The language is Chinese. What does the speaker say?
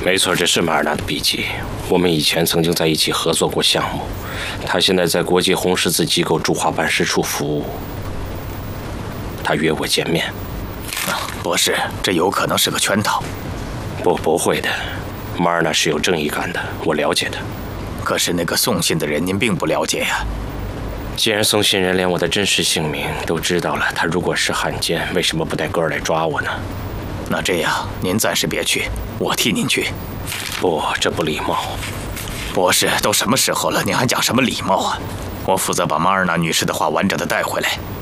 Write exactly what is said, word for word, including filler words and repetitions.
没错，这是马尔纳的笔记。我们以前曾经在一起合作过项目。他现在在国际红十字机构驻华办事处服务。他约我见面。 啊，博士，这有可能是个圈套。 不，不会的。马尔纳是有正义感的，我了解他。 可是那个送信的人，您并不了解呀。 既然送信人连我的真实姓名都知道了，他如果是汉奸，为什么不带个儿来抓我呢？ 那这样，您暂时别去，我替您去。 不，这不礼貌。 博士，都什么时候了，您还讲什么礼貌啊？我负责把马尔娜女士的话完整的带回来。